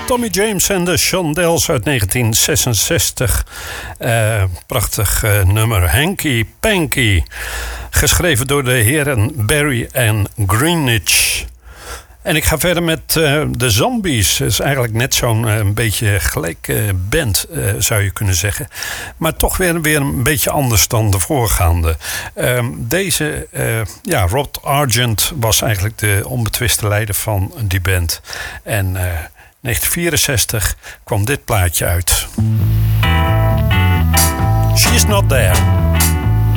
Tommy James en de Shondells uit 1966. Prachtig nummer. Hanky Panky. Geschreven door de heren Barry en Greenwich. En ik ga verder met de Zombies. Dat is eigenlijk net zo'n een beetje gelijke band, zou je kunnen zeggen. Maar toch weer een beetje anders dan de voorgaande. Rod Argent was eigenlijk de onbetwiste leider van die band. En 1964 kwam dit plaatje uit. She's Not There.